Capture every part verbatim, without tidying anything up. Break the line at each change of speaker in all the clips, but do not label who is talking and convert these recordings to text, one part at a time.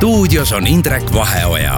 stuudios on Indrek Vaheoja.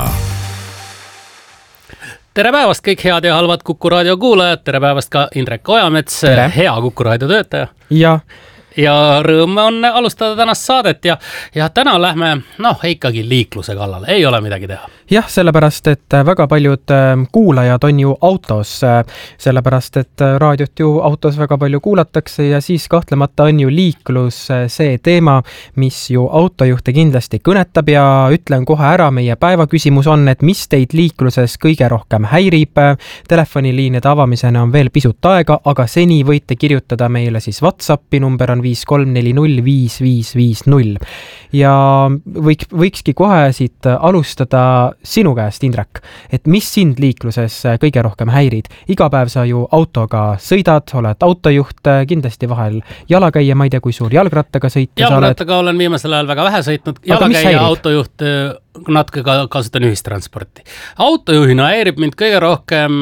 Tere päevast kõik head ja halvad Kuku raadio kuulajad, tere päevast ka Indrek Ojamets, hea Kuku raadio töötaja.
Ja.
ja rõõm on alustada tänast saadet ja, ja täna lähme noh, ikkagi liikluse kallale, ei ole midagi teha.
Jah, sellepärast, et väga paljud kuulajad on ju autos, sellepärast, et raadiot ju autos väga palju kuulatakse ja siis kahtlemata on ju liiklus see teema, mis ju autojuhte kindlasti kõnetab ja ütlen kohe ära, meie päevaküsimus on, et mis teid liikluses kõige rohkem häirib. Telefoniliinide avamisena on veel pisut aega, aga seni võite kirjutada meile siis WhatsAppi, number on viis kolm neli null viis viis viis null. Ja võiks, võikski kohe siit alustada sinu käest, Indrek, et mis sind liikluses kõige rohkem häirid? Iga päev sa ju autoga sõidad, oled autojuht, kindlasti vahel jalakäija, ma ei tea, kui suur jalgrattaga sõitja sa oled.
Jalgrattaga olen viimasel ajal väga vähe sõitnud, jalakäija autojuht natuke ka kasutan ühistransporti. Autojuhina häirib mind kõige rohkem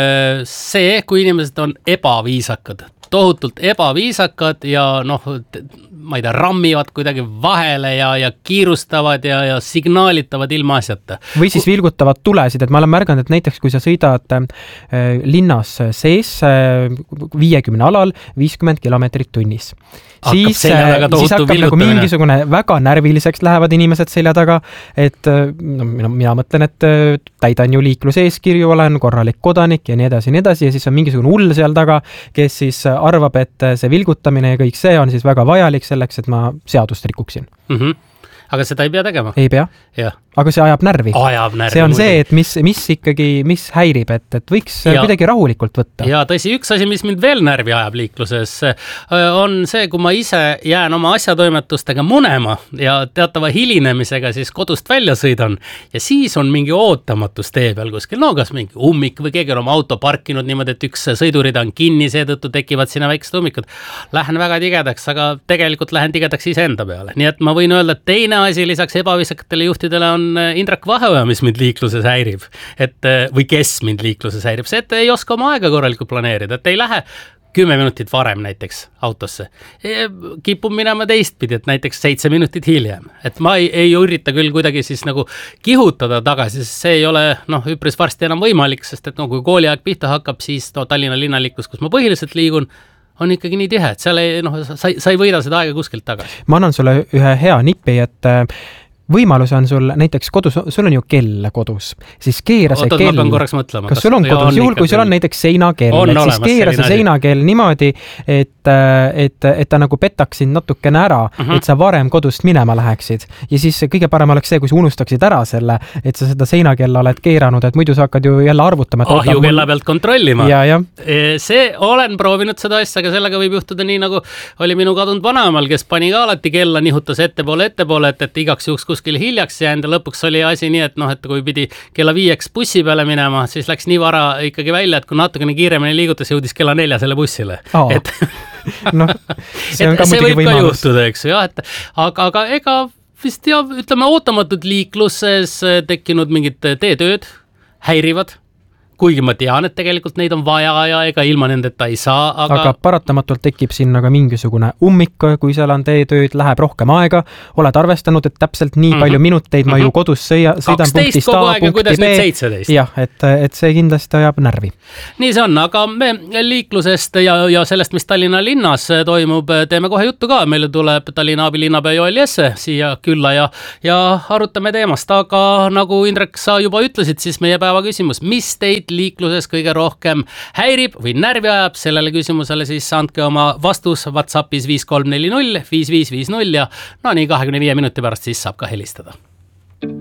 see, kui inimesed on ebaviisakad. Tohutult ebaviisakad ja noh, ma ei tea, rammivad kuidagi vahele ja, ja kiirustavad ja, ja signaalitavad ilma asjata.
Või siis vilgutavad tulesid, et ma olen märganud, et näiteks kui sa sõidad äh, linnas sees äh, viiekümne alal viiskümmend kilomeetrit tunnis.
Hakkab
siis, äh, siis hakkab nagu mingisugune väga närviliseks lähevad inimesed selja taga, et no, mina, mina mõtlen, et täidan ju liikluse eeskirju, olen korralik kodanik ja nii edasi, nii edasi ja siis on mingisugune hull seal taga, kes siis arvab, et see vilgutamine ja kõik see on siis väga vajalik selleks, et ma seadust rikuksin.
Mhm. Aga seda ei pea tegema.
Ei pea,
ja.
Aga see ajab närvi.
Ajab närvi.
See on muidu see, et mis, mis ikkagi, mis häirib, et, et võiks ja. kuidagi rahulikult võtta.
Ja tõsi, üks asi, mis mind veel närvi ajab liikluses, on see, kui ma ise jään oma asjatoimetustega munema ja teatava hilinemisega siis kodust välja sõidan ja siis on mingi ootamatus tee peal kuskil, no kas mingi ummik või keegi on oma auto parkinud niimoodi, et üks sõidurida on kinni, seetõttu tekivad sinna väiksed ummikud. Lähen väga tigedaks, aga tegelikult lähen tigedaks iseenda peale. Nii et ma võin öelda, et teine asi lisaks ebaviisakatele juhtidele on Indrek Vaheoja, mis mind liikluses häirib. Et, või kes mind liikluses häirib. See, et ei oska oma aega korralikult planeerida. Et ei lähe kümme minutit varem näiteks autosse. Kipun minema teistpidi, et näiteks seitse minutit hiljem. Et ma ei, ei ürita küll kuidagi siis nagu kihutada tagasi, sest see ei ole noh, üpris varsti enam võimalik, sest et no, kui kooliaeg pihta hakkab, siis no, Tallinna linnaliiklus, kus ma põhiliselt liigun, on ikkagi nii tihe, et seal ei, noh, sa, sa ei võida seda aega kuskilt tagasi.
Ma annan sulle ühe hea nipi, et võimalus on sul näiteks kodus, sul on ju kell kodus, siis keera see
Ootad,
kell.
Ma pean korraks mõtlema.
Kas sul on kodus, on juhul kui sul on näiteks seinakell, et siis keera see seinakell niimoodi, et, et, et ta nagu petaks sind natukene ära, uh-huh. et sa varem kodust minema läheksid. Ja siis kõige parem oleks see, kui sa unustaksid ära selle, et sa seda seinakella oled keeranud, et muidu sa hakkad ju jälle arvutama.
Ahju kella pealt kontrollima.
Ja, ja.
See olen proovinud seda asja, aga sellega võib juhtuda nii, nagu oli minu kadunud vanaemal, kes pani ka alati kella, nihutas ettepoole, ettepoole, et, et igaks juhuks kuskil hiljaks jäänud ja lõpuks oli asi nii, et noh, et kui pidi kella viieks bussi peale minema, siis läks nii vara ikkagi välja, et kui natukene kiiremini liigutas, jõudis kella nelja selle bussile.
Oh. Et,
no, see on ka muidugi võimalus. See võib ka juhtuda, eks ju, et, aga, aga ega vist ja, ütleme, ootamatult liikluses tekkinud mingid teetööd häirivad. Kuigi ma tean, et tegelikult neid on vaja ja ega ilma nendeta ei saa. Aga,
aga paratamatult tekib sinna ka mingisugune ummik, kui seal on teetööd, läheb rohkem aega. Oled arvestanud, et täpselt nii mm-hmm. palju minuteid ma ju kodus sõia, sõidan punktist A punkti B. Jah, et, et see kindlasti ajab närvi.
Nii see on, aga me liiklusest ja, ja sellest, mis Tallinna linnas toimub, teeme kohe juttu ka. Meile tuleb Tallinna abilinnapea Joel Jesse siia külla ja, ja arutame teemast. Aga nagu Indrek, sa juba ütlesid, siis meie päeva küsimus, mis teid liikluses kõige rohkem häirib või närvi ajab, sellele küsimusele siis andke oma vastus WhatsAppis viis kolm neli null viis viis viis null ja no nii kahekümne viie minuti pärast siis saab ka helistada.